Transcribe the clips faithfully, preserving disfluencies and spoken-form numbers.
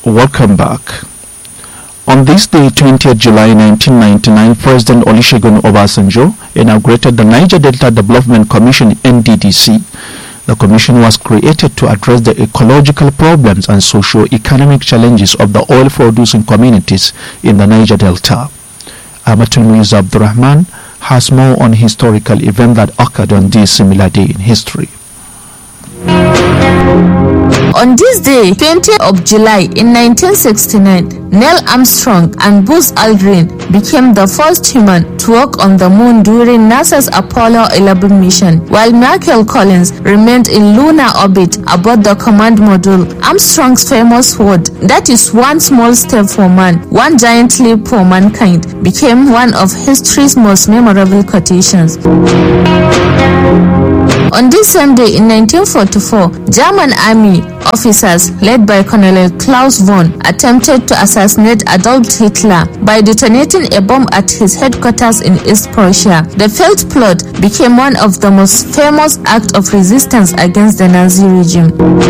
Welcome back. On this day, twentieth of July nineteen ninety-nine, President Olusegun Obasanjo inaugurated the Niger Delta Development Commission N D D C. The commission was created to address the ecological problems and socio-economic challenges of the oil-producing communities in the Niger Delta. Amatul Muiz Abdurrahman has more on historical event that occurred on this similar day in history. On this day, twentieth of July in nineteen sixty-nine, Neil Armstrong and Buzz Aldrin became the first human to walk on the moon during NASA's Apollo eleven mission, while Michael Collins remained in lunar orbit aboard the command module. Armstrong's famous word, "That is one small step for man, one giant leap for mankind," became one of history's most memorable quotations. On this same day in nineteen forty-four, German army officers led by Colonel Klaus von attempted to assassinate Adolf Hitler by detonating a bomb at his headquarters in East Prussia. The failed plot became one of the most famous acts of resistance against the Nazi regime.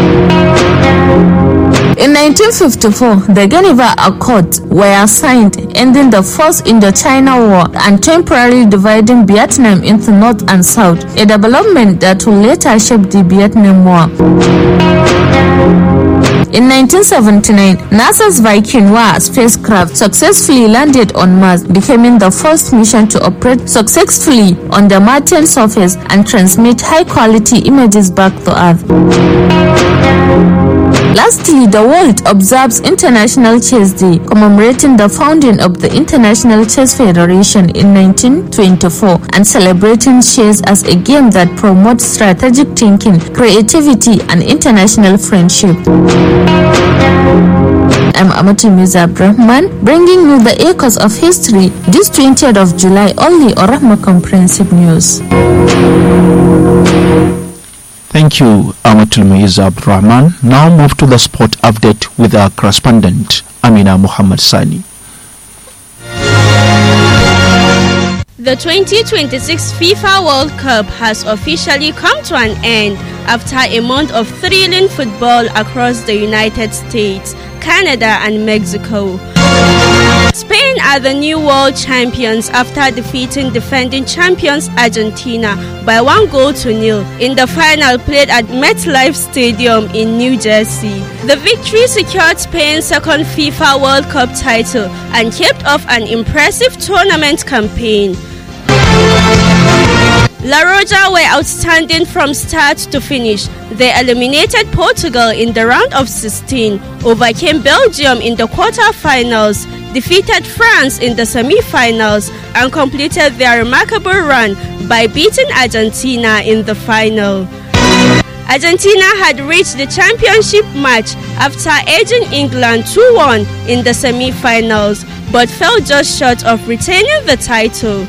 In nineteen fifty-four, the Geneva Accords were signed, ending the First Indochina War and temporarily dividing Vietnam into North and South, a development that would later shape the Vietnam War. In nineteen seventy-nine, NASA's Viking one spacecraft successfully landed on Mars, becoming the first mission to operate successfully on the Martian surface and transmit high-quality images back to Earth. Lastly, the world observes International Chess Day, commemorating the founding of the International Chess Federation in nineteen twenty-four and celebrating chess as a game that promotes strategic thinking, creativity, and international friendship. I'm Amatul Muiz Abdurrahman, bringing you the echoes of history this twentieth of July only on Rahma Comprehensive News. Thank you, Amatul Muiz Abdurrahman. Now move to the sport update with our correspondent, Amina Muhammad Sani. The twenty twenty-six FIFA World Cup has officially come to an end after a month of thrilling football across the United States, Canada, and Mexico. Spain are the new world champions after defeating defending champions Argentina by one goal to nil in the final played at MetLife Stadium in New Jersey. The victory secured Spain's second FIFA World Cup title and capped off an impressive tournament campaign. La Roja were outstanding from start to finish. They eliminated Portugal in the round of sixteen, overcame Belgium in the quarter-finals, defeated France in the semi-finals, and completed their remarkable run by beating Argentina in the final. Argentina had reached the championship match after edging England two one in the semi-finals, but fell just short of retaining the title.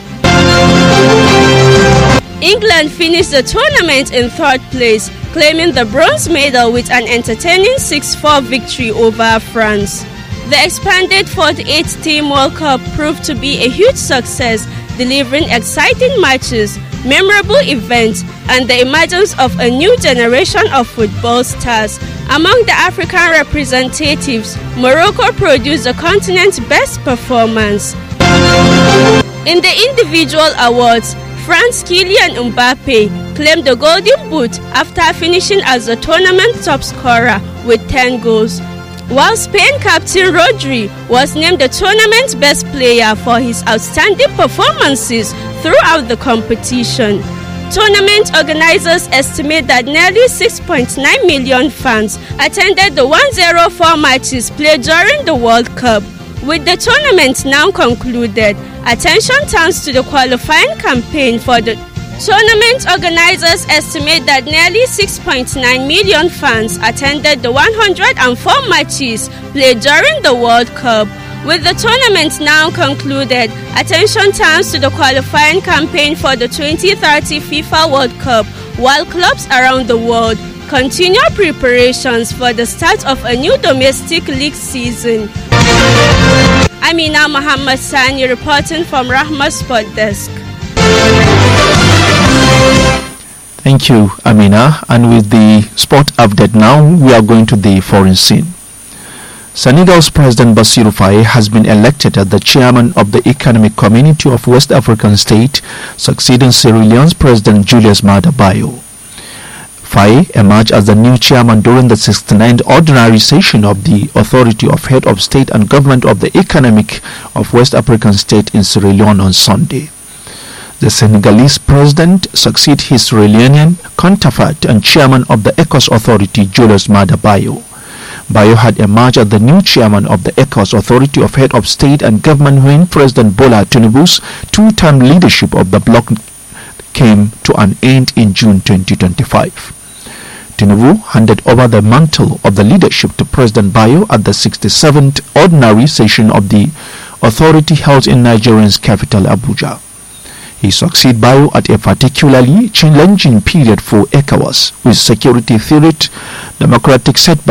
England finished the tournament in third place, claiming the bronze medal with an entertaining six four victory over France. The expanded forty-eight team World Cup proved to be a huge success, delivering exciting matches, memorable events, and the emergence of a new generation of football stars. Among the African representatives, Morocco produced the continent's best performance. In the individual awards, France's Kylian Mbappe claimed the Golden Boot after finishing as the tournament top scorer with ten goals, while Spain captain Rodri was named the tournament's best player for his outstanding performances throughout the competition. Tournament organizers estimate that nearly six point nine million fans attended the one hundred four matches played during the World Cup. With the tournament now concluded, attention turns to the qualifying campaign for the tournament. Organizers estimate that nearly six point nine million fans attended the one hundred four matches played during the World Cup. With the tournament now concluded, attention turns to the qualifying campaign for the twenty thirty FIFA World Cup, while clubs around the world continue preparations for the start of a new domestic league season. Amina Muhammad Sani reporting from Rahma Sport Desk. Thank you, Amina. And with the sport update now, we are going to the foreign scene. Senegal's President Bassirou Faye has been elected as the chairman of the Economic Community of West African State, succeeding Sierra Leone's President Julius Maada Bio. Faye emerged as the new chairman during the sixty-ninth ordinary session of the Authority of Head of State and Government of the Economic of West African State in Sierra Leone on Sunday. The Senegalese president succeeded his Sierra Leonean counterpart and chairman of the ECOWAS Authority, Julius Maada Bio. Bio had emerged as the new chairman of the ECOWAS Authority of Head of State and Government when President Bola Tinubu's two-term leadership of the bloc came to an end in June twenty twenty-five. Tinubu handed over the mantle of the leadership to President Bio at the sixty-seventh ordinary session of the authority held in Nigeria's capital Abuja. He succeeded Bio at a particularly challenging period for ECOWAS, with security threat, democratic setbacks,